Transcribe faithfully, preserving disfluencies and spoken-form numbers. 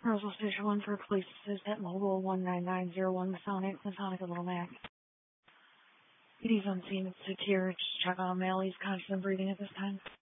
Roswell Station one for police is at mobile one nine nine zero one Masonic, Masonic and Little Mac. P D's on scene. It's here. Just check on O'Malley's constant breathing at this time.